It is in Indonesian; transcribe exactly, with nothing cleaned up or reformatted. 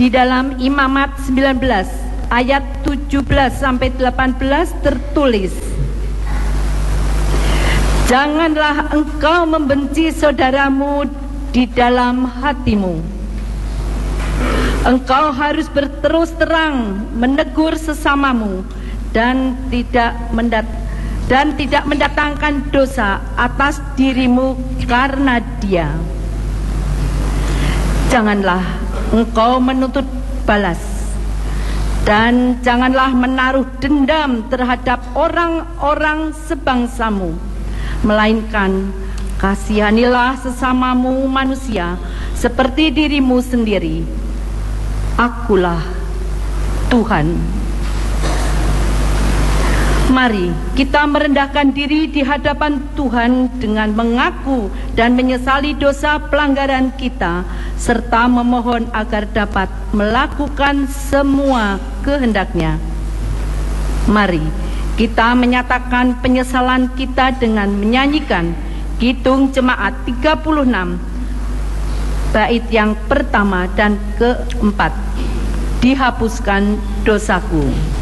Di dalam Imamat sembilan belas ayat tujuh belas sampai delapan belas tertulis, janganlah engkau membenci saudaramu di dalam hatimu. Engkau harus berterus terang menegur sesamamu dan tidak mendat dan tidak mendatangkan dosa atas dirimu karena dia. Janganlah engkau menuntut balas, dan janganlah menaruh dendam terhadap orang-orang sebangsamu, melainkan kasihanilah sesamamu manusia seperti dirimu sendiri. Akulah Tuhan. Mari kita merendahkan diri di hadapan Tuhan dengan mengaku dan menyesali dosa pelanggaran kita, serta memohon agar dapat melakukan semua kehendak-Nya. Mari kita menyatakan penyesalan kita dengan menyanyikan Kidung Jemaat tiga puluh enam, bait yang pertama dan keempat. Dihapuskan dosaku.